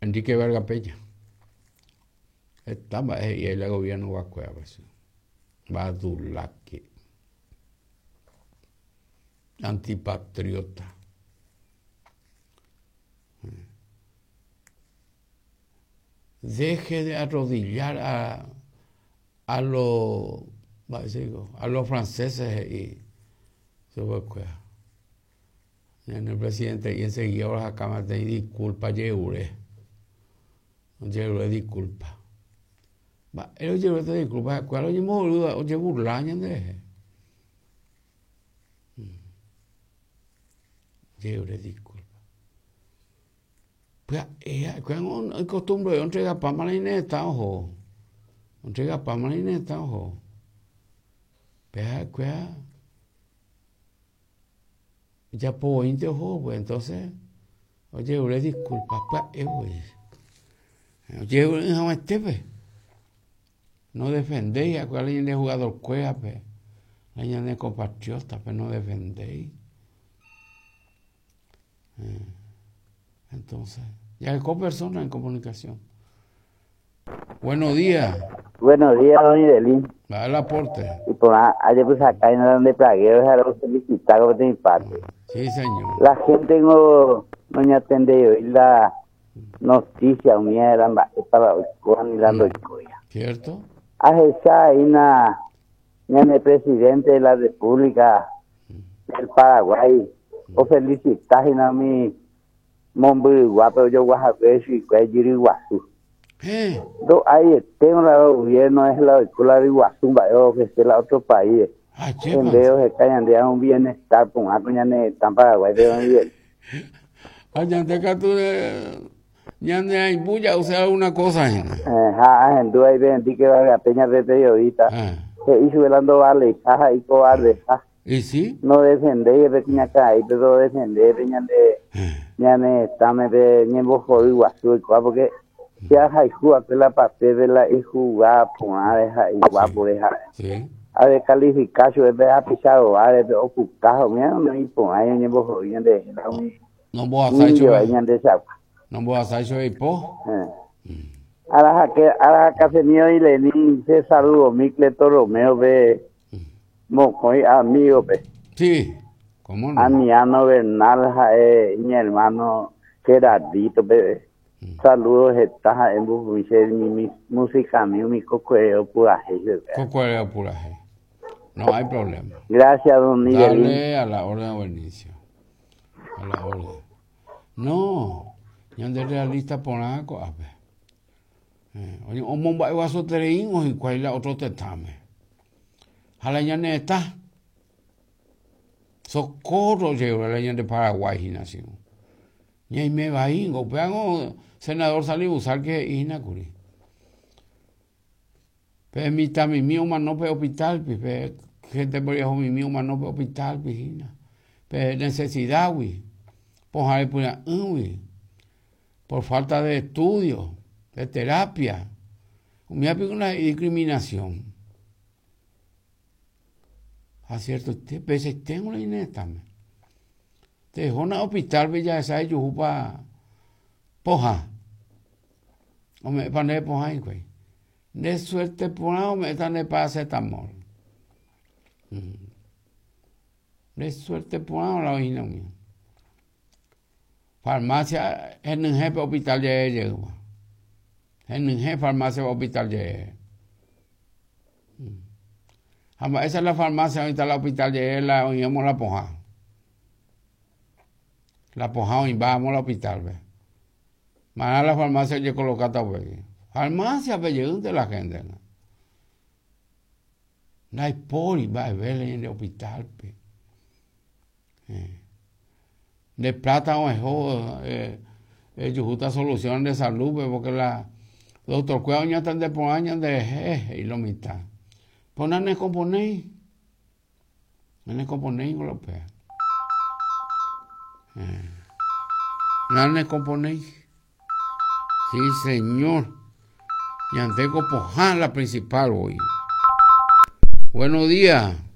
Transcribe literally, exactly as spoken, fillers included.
Enrique Vargas Peña. Estaba y el gobierno va a cuidar eso. Va a dulaque. Antipatriota. Deje de arrodillar a, a los a los franceses y se va a cuidar. El presidente y enseguida ahora acaba de disculpa, Yeure. Yeure disculpa. Va, él Yeure te disculpa, ¿cuál oye boluda? Oye burlañan de Yeure disculpa. Pues eh, cuando hay costumbre de entregar para la ineta, ojo. Entregar para la ineta, ojo. Pues cuál ya puedo irte ojo, pues entonces, oye, yo le disculpa, pues, eh, pues. Oye, no este, no defendéis a cuál alguien de jugador cuea, pues. Alguien de compatriota, pues no defendéis. Eh, entonces, ya hay personas en comunicación. Buenos días. Buenos días, don Idelín. Va el aporte. Y por ayer pues acá en donde plagueo, dejaron felicitar de mi parte. Sí, señor. La gente no, no me atende hoy la noticia mía era para hoy, con mirando el coya. ¿Cierto? A esa ahí na, el presidente de la República del Paraguay, o felicitar a mi Momburiguá, pero yo Guajabecho y Cuayiriguazú. ¿Eh? Do, ahí tengo la gobierno, es la escuela de Iguazú, que es la otro país. Ah, en vez de que hayan de un bienestar, con algo ya ne tan Paraguay de donde viene. Allá te que tú ya ne hay bulla, o sea, una cosa. Ajá, en duda y vendí que va a peña de periodista. Que hizo velando vale, caja y cobarde. ¿Y sí? No defender, de piña caí, pero defender, peña de, ya ne está me de niembo jodido Iguazú y cosa, porque ya hay jugar que la parte de la y jugar, poner, dejar igual por dejar. Sí. A descalificar, yo he pisado, a de ocultado, mira, no me pongo ahí en el bojo, y en de no voy a hacer eso. ahí en de esa. No voy a hacer eso de po. Ahora que, ahora que se mío y Lenín, se saludo, Micleto Romeo, ve, mocoy, amigo, ve. Sí, ¿cómo no? A mi ano Bernal, eh, mi hermano Gerardito, ve. Saludos, estás en mi música, mi mi cocueo puraje. Cocueo puraje. No hay problema. Gracias, don Miguel. Dale a la orden, Benicio. A la orden. No, ya de realista por algo, a ver. Oye, un bomba va a sotereín o y cuál la otro tetame. Jala ya neta. Socorro llegó la ya de Paraguay y nació. Y ahí me va a ir, golpean senador salió a usar que inacuri. Pero mi tami mío no pe hospital, pe gente por eso mi mío no pe hospital, pijina. Pero necesidad, güey. Por ejemplo, uy, por falta de estudio, de terapia. Me ha pegado una discriminación. A cierto veces tengo la ineta. Te dejó en el hospital, bella esa yo para poja. O me pone poja, güey. De suerte poja o me están de paracetamol. De suerte poja o la orina mía. Farmacia en el jefe hospital de llegó. En el jefe farmacia hospital de esa es la farmacia ahorita el hospital de la oímos la poja. La poja y vamos al hospital, ve. Mañana la farmacia yo colocada güey. Farmacia ve de la gente. No, no hay poli, va a ver en el hospital, pe. Eh. De plata o mejor, eh, ellos justa solución de salud, pe, porque la doctor Cueva ya están de por años de jeje y lo mitad. Pues no componéis. No componéis con los pe. Eh. No componéis. Sí, señor. Y anteco pojar la principal hoy. Buenos días.